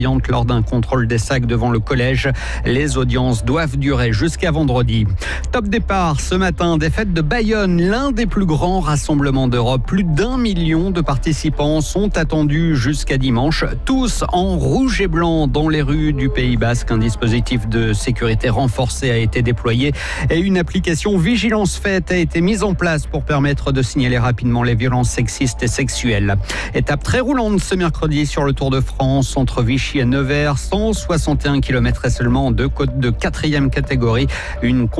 lors d'un contrôle des sacs devant le collège. Les audiences doivent durer jusqu'à vendredi. Top départ ce matin des fêtes de Bayonne, l'un des plus grands rassemblements d'Europe. Plus d'1 million de participants sont attendus jusqu'à dimanche, tous en rouge et blanc dans les rues du Pays Basque. Un dispositif de sécurité renforcé a été déployé et une application Vigilance Fête a été mise en place pour permettre de signaler rapidement les violences sexistes et sexuelles. Étape très roulante ce mercredi sur le Tour de France entre Vichy et Nevers, 161 km et seulement 2 côtes de 4e catégorie. Une